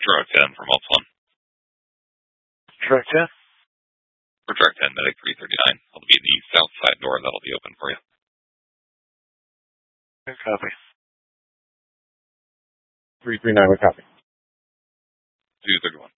Track 10 from Alt 1. Track 10? For Track 10, Medic 339. I'll be in the south side door. That'll be open for you. Good copy. 339, what copy? 231.